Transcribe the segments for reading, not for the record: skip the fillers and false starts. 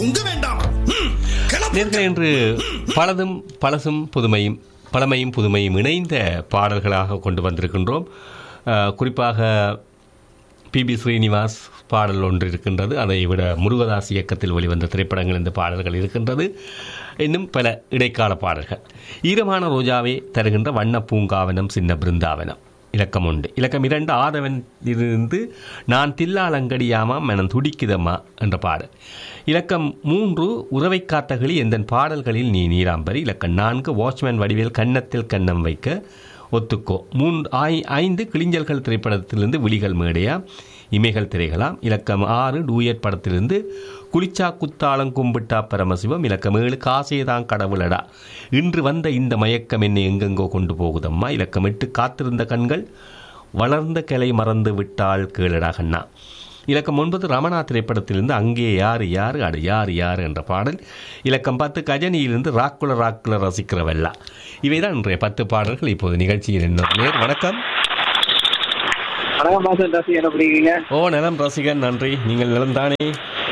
தொங்க வேண்டாமா? நேர்கள் என்று பழசும் புதுமையும் பழமையும் புதுமையும் இணைந்த பாடல்களாக கொண்டு வந்திருக்கின்றோம். குறிப்பாக பி ஸ்ரீனிவாஸ் பாடல் ஒன்று இருக்கின்றது. அதை விட முருகதாஸ் இயக்கத்தில் வெளிவந்த திரைப்படங்கள் இந்த பாடல்கள் இருக்கின்றது. இன்னும் பல இடைக்கால பாடல்கள். ஈரமான ரோஜாவே தருகின்ற வண்ண பூங்காவனம் சின்ன பிருந்தாவனம் இலக்கம் 1. இலக்கம் 2 ஆதவன் இருந்து நான் தில்லாலங்கடியாமா மனம் துடிக்குதம்மா என்ற பாடல். இலக்கம் 3 உறவை காத்தகளி எந்தன் பாடல்களில் நீ நீராம்பரி. இலக்கம் 4 வாட்ச்மேன் வடிவேல் கன்னத்தில் கன்னம் வைக்க ஒத்துக்கோ. 5 கிளிஞ்சல்கள் திரைப்படத்திலிருந்து விழிகள் மேடையா இமைகள் திரைகளாம். இலக்கம் 6 டூயட் படத்திலிருந்து குளிச்சா குத்தாளம் கும்பிட்டா பரமசிவம். இலக்கம் 7 காசேதான் கடவுளடா இன்று வந்த இந்த மயக்கம் என்னை எங்கெங்கோ கொண்டு போகுதம்மா. இலக்கம் 8 காத்திருந்த கண்கள் வளர்ந்த கிளை மறந்து விட்டாள் கேளடா கண்ணா. இலக்கம் 9 ரமணா திரைப்படத்திலிருந்து அங்கே யார் யார் அடு யார் யார் என்ற பாடல். இலக்கம் 10 கஜனியிலிருந்து ராக்குல ரசிக்கிறவெல்லா. இவைதான் இன்றைய 10 பாடல்கள். இப்போது நிகழ்ச்சியில் இன்னொரு நேர். வணக்கம். ஓ நலம் ரசிகன், நன்றி. நீங்கள் நலம் தானே?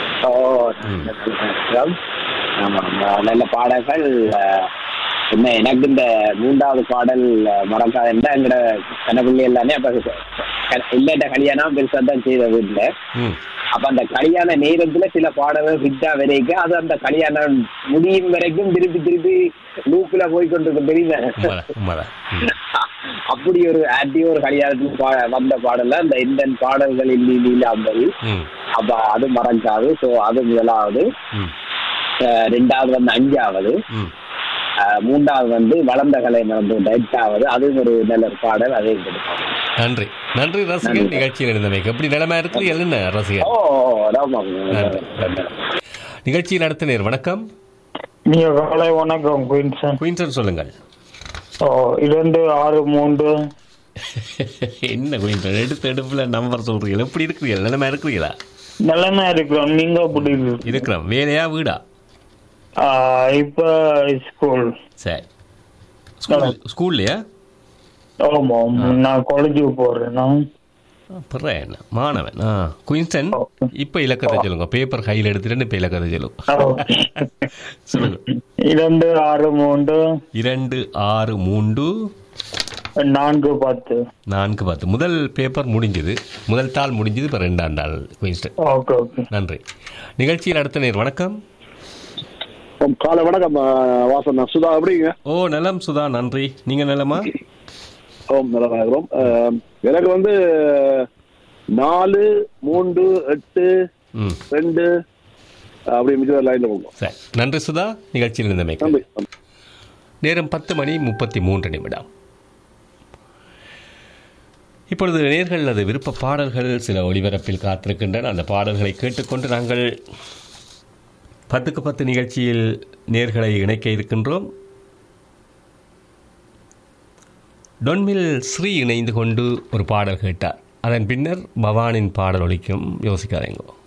நல்ல பாடல்கள். என்ன எனக்கு இந்த 3வது பாடல் மறக்காத எங்கட கனவுள்ள எல்லாமே அப்ப இல்லட்ட கல்யாணம் பெருசா தான் செய்த வீட்டுல. அப்ப அந்த கல்யாண நேரத்துல சில பாடல்கள் ஹிட்டா வரைக்கும் அது அந்த கல்யாணம் முடியும் வரைக்கும் திருப்பி லூப்ல போய்கொண்டிருக்கும் தெரியுமா? அப்படி ஒரு ஆக்டிவ் ஒரு கல்யாணத்துக்கு வந்த பாடல்ல அந்த இந்தியன் பாடல்களில் நீலாம்பரி. அப்ப அது மறக்காது. ஸோ அது முதலாவது. 2வது வந்து 5வது. 3வது வளர்ந்த கலை மறந்து 8வது. அதுவும் ஒரு நல்ல பாடல். அதே கொடுப்பாங்க. நன்றி நன்றி ரசிகன். நிகழ்ச்சியில் இருந்தமைக்கு எப்படி நிலைமை இருக்கு என்ன ரசிகன்? நிகழ்ச்சியில் அடுத்த நேர். வணக்கம். வணக்கம் குயின்சன் சொல்லுங்கள். 263 என்ன குயின்சன் எடுப்புல நம்பர் சொல்றீங்க? எப்படி இருக்கிறீங்க? நிலைமை இருக்கிறீங்களா? நல்லமா இருக்கிறோம். நீங்க எப்படி இருக்கிறோம்? வேலையா வீடா? இப்ப ஸ்கூல். சரி, ஸ்கூல்லையா? ஆமா, நான் காலேஜுக்கு போறேன். என்ன மாணவன்? குயின்சன், இப்ப இலக்கத்தை சொல்லுங்க. பேப்பர் கையில் எடுத்துட்டு இப்ப இலக்கத்தை சொல்லுங்க. சொல்லுங்க. 263 263 410 410. முதல் பேப்பர் முடிஞ்சது, முதல் தாள் முடிஞ்சது. இப்ப 2ஆம் தாள். குயின்சன், நன்றி. நிகழ்ச்சியில் அடுத்த நேர். வணக்கம். காலை வணக்கம் வாசன். சுதா எப்படிங்க? ஓ நலம் சுதா, நன்றி. நீங்க நலமா? நல்லா இருக்கிறோம். எனக்கு 4 3 8 2 அப்படி மிச்ச லைன்ல போகும். சரி, நன்றி சுதா. நிகழ்ச்சியில் இருந்தமைக்கு. நேரம் 10:33. இப்பொழுது நேர்கள் அது விருப்ப பாடல்கள் சில ஒளிபரப்பில் காத்திருக்கின்றன. அந்த பாடல்களை கேட்டுக்கொண்டு நாங்கள் 10க்கு 10 நிகழ்ச்சியில் நேர்களை இணைக்க இருக்கின்றோம். டொன்மில் ஸ்ரீ இணைந்து கொண்டு ஒரு பாடல் கேட்டார். அதன் பின்னர் பவானின் பாடல் ஒலிக்கும். யோசிக்காதேங்கோ.